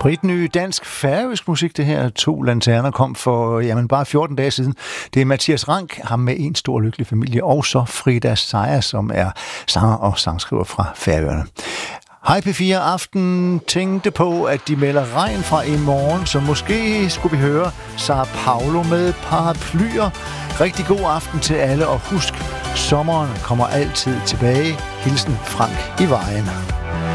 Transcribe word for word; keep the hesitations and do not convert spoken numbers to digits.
Spritny dansk færøsk musik, det her To Lanterner kom for jamen bare fjorten dage siden. Det er Mathias Rank, ham med En Stor Lykkelig Familie, og så Frida Sejer, som er sanger og sangskriver fra Færøerne. Hej P fire Aften tænkte på, at de melder regn fra i morgen, så måske skulle vi høre Sara Paulo med Paraplyer. Rigtig god aften til alle, og husk, sommeren kommer altid tilbage. Hilsen Frank i Vejen.